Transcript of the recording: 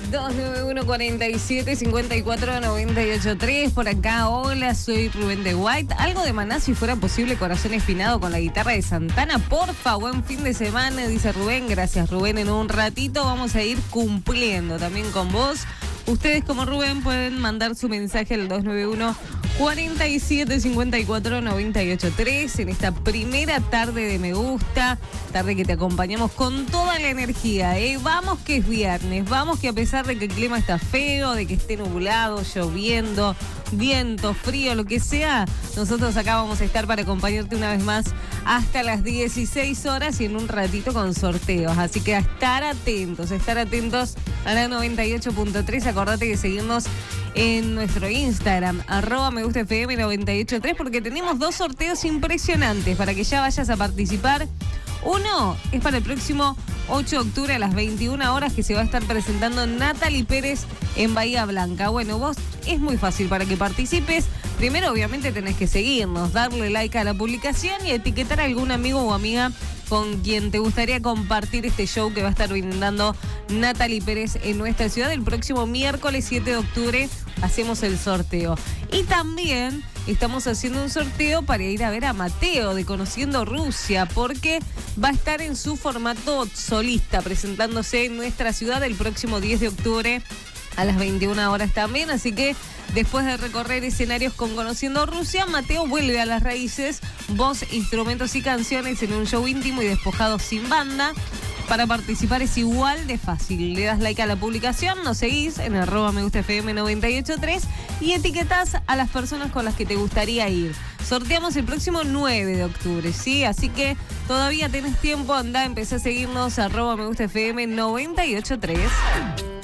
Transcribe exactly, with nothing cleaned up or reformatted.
dos nueve uno, cuatro siete, cinco cuatro, nueve ocho tres. Por acá, hola, soy Rubén de White. Algo de Maná, si fuera posible, Corazón Espinado con la guitarra de Santana. Porfa, buen fin de semana, dice Rubén. Gracias, Rubén. En un ratito vamos a ir cumpliendo también con vos. Ustedes, como Rubén, pueden mandar su mensaje al dos nueve uno, cuatro siete, cinco cuatro, nueve ocho tres en esta primera tarde de Me Gusta, tarde que te acompañamos con toda la energía, ¿eh? Vamos que es viernes, vamos que a pesar de que el clima está feo, de que esté nublado, lloviendo, viento, frío, lo que sea, nosotros acá vamos a estar para acompañarte una vez más hasta las dieciséis horas y en un ratito con sorteos. Así que a estar atentos, a estar atentos a la noventa y ocho punto tres. Acordate de seguirnos en nuestro Instagram, arroba me gusta F M noventa y ocho punto tres, porque tenemos dos sorteos impresionantes para que ya vayas a participar. Uno es para el próximo ocho de octubre a las veintiuna horas, que se va a estar presentando Natalie Pérez en Bahía Blanca. Bueno, vos es muy fácil para que participes. Primero, obviamente, tenés que seguirnos, darle like a la publicación y etiquetar a algún amigo o amiga con quien te gustaría compartir este show que va a estar brindando Natalie Pérez en nuestra ciudad. El próximo miércoles siete de octubre hacemos el sorteo. Y también estamos haciendo un sorteo para ir a ver a Mateo de Conociendo Rusia, porque va a estar en su formato solista presentándose en nuestra ciudad el próximo diez de octubre a las veintiuna horas también. Así que después de recorrer escenarios con Conociendo Rusia, Mateo vuelve a las raíces, voz, instrumentos y canciones en un show íntimo y despojado sin banda. Para participar es igual de fácil. Le das like a la publicación, nos seguís en arroba me gusta F M noventa y ocho punto tres y etiquetás a las personas con las que te gustaría ir. Sorteamos el próximo nueve de octubre, ¿sí? Así que todavía tenés tiempo, andá, empecé a seguirnos, arroba me gusta F M noventa y ocho punto tres.